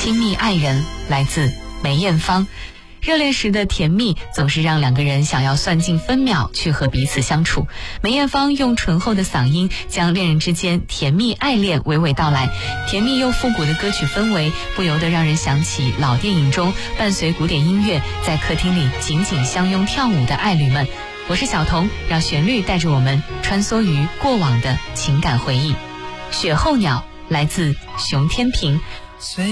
亲密爱人，来自梅艳芳。热恋时的甜蜜总是让两个人想要算尽分秒去和彼此相处。梅艳芳用醇厚的嗓音将恋人之间甜蜜爱恋娓娓道来，甜蜜又复古的歌曲氛围不由得让人想起老电影中伴随古典音乐在客厅里紧紧相拥跳舞的爱侣们。我是小童，让旋律带着我们穿梭于过往的情感回忆。雪候鸟，来自熊天平。